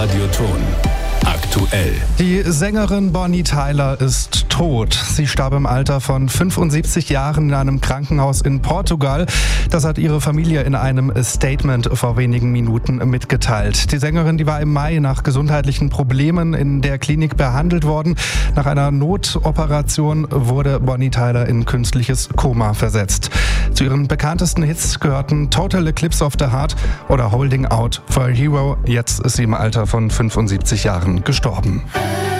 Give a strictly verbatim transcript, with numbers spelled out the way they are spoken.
Radioton. Aktuell. Die Sängerin Bonnie Tyler ist tot. Sie starb im Alter von fünfundsiebzig Jahren in einem Krankenhaus in Portugal. Das hat ihre Familie in einem Statement vor wenigen Minuten mitgeteilt. Die Sängerin, die war im Mai nach gesundheitlichen Problemen in der Klinik behandelt worden. Nach einer Notoperation wurde Bonnie Tyler in künstliches Koma versetzt. Zu ihren bekanntesten Hits gehörten Total Eclipse of the Heart oder Holding Out for a Hero. Jetzt ist sie im Alter von fünfundsiebzig Jahren gestorben.